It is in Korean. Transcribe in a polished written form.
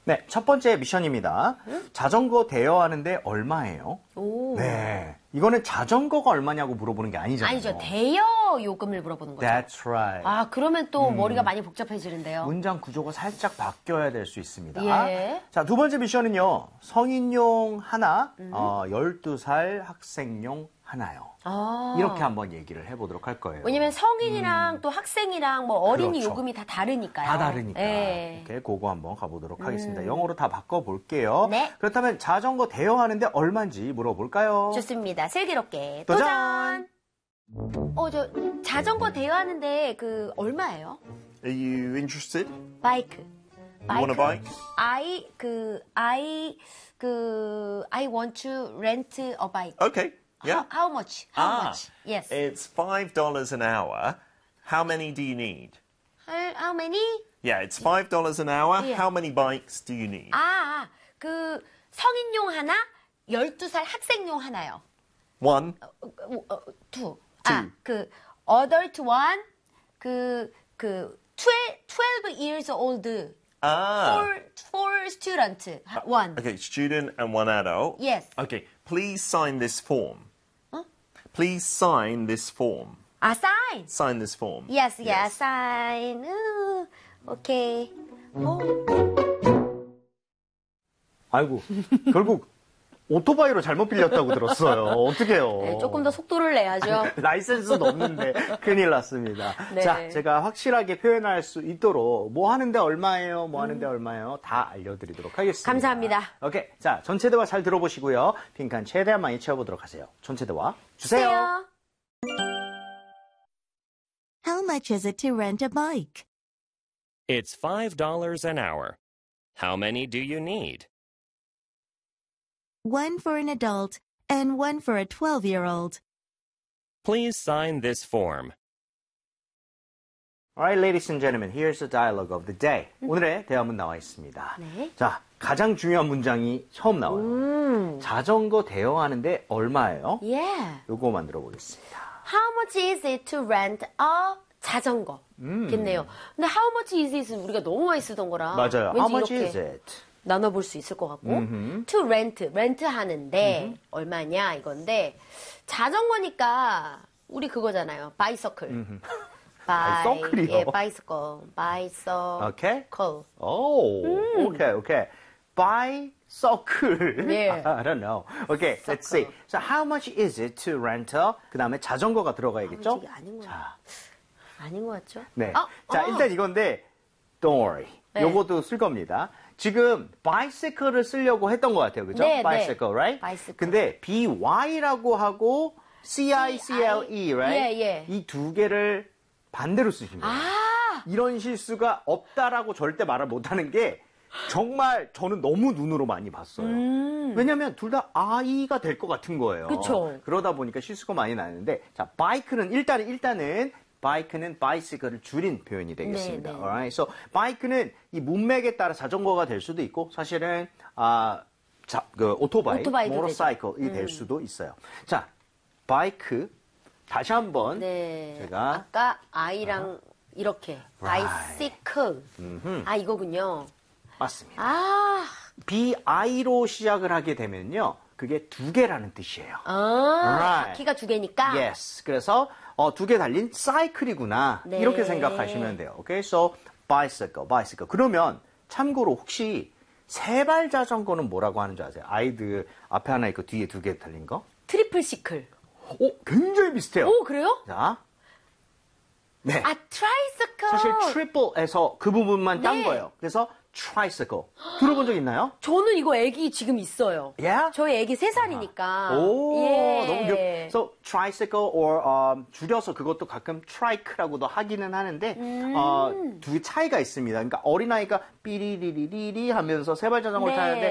네, 첫 번째 미션입니다. 자전거 대여하는데 얼마예요? 오. 네, 이거는 자전거가 얼마냐고 물어보는 게 아니잖아요. 아니죠. 대여 요금을 물어보는 거죠. That's right. 아, 그러면 또 머리가 많이 복잡해지는데요. 문장 구조가 살짝 바뀌어야 될 수 있습니다. 예. 자, 두 번째 미션은요. 성인용 하나, 12살 학생용 하나요. 아. 이렇게 한번 얘기를 해보도록 할 거예요. 왜냐면 성인이랑 또 학생이랑 뭐 어린이 그렇죠. 요금이 다 다르니까요. 다 다르니까. 예. 이렇게 그거 한번 가보도록 하겠습니다. 영어로 다 바꿔볼게요. 네. 그렇다면 자전거 대여하는데 얼마인지 물어볼까요? 좋습니다. 슬기롭게 도전! 저 자전거 대여하는데 그 얼마예요? Are you interested? 바이크. You want a bike? I want to rent a bike. Okay. Yeah. How much? How much? Yes. It's $5 an hour. How many do you need? How many? Yeah, it's $5 an hour. Yeah. How many bikes do you need? 그 성인용 하나, 12살 학생용 하나요. One. two. 그 adult one, 그 12 years old. For student one. Okay, student and one adult. Yes. Okay, please sign this form. Please sign this form. Sign. Sign this form. Yes, sign. Okay. 아이고, 결국 오토바이로 잘못 빌렸다고 들었어요. 어떡해요. 네, 조금 더 속도를 내야죠. 라이센스도 없는데 큰일 났습니다. 네. 자, 제가 확실하게 표현할 수 있도록 뭐 하는데 얼마예요? 뭐 하는데 얼마예요? 다 알려드리도록 하겠습니다. 감사합니다. 오케이. 자, 전체 대화 잘 들어보시고요. 빈칸 최대한 많이 채워보도록 하세요. 전체 대화 주세요. How much is it to rent a bike? It's $5 an hour. How many do you need? One for an adult and one for a 12-year-old. Please sign this form. Alright, ladies and gentlemen, here's the dialogue of the day. 오늘의 대화문 나와 있습니다. 네. 자, 가장 중요한 문장이 처음 나와요. 자전거 대여하는데 얼마예요? Yeah. 요거 만들어 보겠습니다. How much is it to rent a 자전거? 겠네요. 근데 how much is it은 우리가 너무 많이 쓰던 거라. 맞아요. 왠지 How much 이렇게 is it? 나눠볼 수 있을 것 같고. To rent 하는데 얼마냐 이건데 자전거니까 우리 그거잖아요. bicycle. bicycle이요? 예, bicycle. 오케이. Okay. 오케이. bicycle. Yeah. I don't know. Okay, let's see. So how much is it to rent a? 그 다음에 자전거가 들어가야겠죠? 이게 아닌 것 자, 아닌 것 같죠? 네. 자, 일단 이건데, don't worry. 네. 요것도 쓸 겁니다. 지금 bicycle을 쓰려고 했던 것 같아요. 그죠? 네, bicycle, right? bicycle. 근데 by라고 하고 cicle, right? 예. 이 두 개를 반대로 쓰신 거예요. 이런 실수가 없다라고 절대 말을 못하는 게 정말 저는 너무 눈으로 많이 봤어요. 왜냐면 둘 다 I가 될 것 같은 거예요. 그쵸. 그러다 보니까 실수가 많이 나는데, 자, bike는 일단은 bike는 bicycle을 줄인 표현이 되겠습니다. 네. Alright, so bike는 이 문맥에 따라 자전거가 될 수도 있고, 사실은 그 오토바이도 motorcycle이 될 수도 있어요. 자, bike 다시 한번 네. 제가 아까 I랑 이렇게 bicycle. 이거군요. 맞습니다. BI로 시작을 하게 되면요, 그게 두 개라는 뜻이에요. Right. 바퀴가 두 개니까. Yes. 그래서 두 개 달린 사이클이구나. 네. 이렇게 생각하시면 돼요. Okay? So bicycle. 그러면 참고로 혹시 세발 자전거는 뭐라고 하는 줄 아세요? 아이들 앞에 하나 있고 뒤에 두 개 달린 거? 트리플 시클. 굉장히 비슷해요. 오, 그래요? 자. 네. 트라이시클. 사실 트리플에서 그 부분만 딴 네. 거예요. 그래서 tricycle. 들어본 적 있나요? 저는 이거 애기 지금 있어요. Yeah? 저희 애기 3살이니까. 오, 예. 너무 귀엽. So tricycle or 줄여서 그것도 가끔 trike라고도 하기는 하는데 두 개 차이가 있습니다. 그러니까 어린아이가 삐리리리리 하면서 세발 자전거를 네. 타는데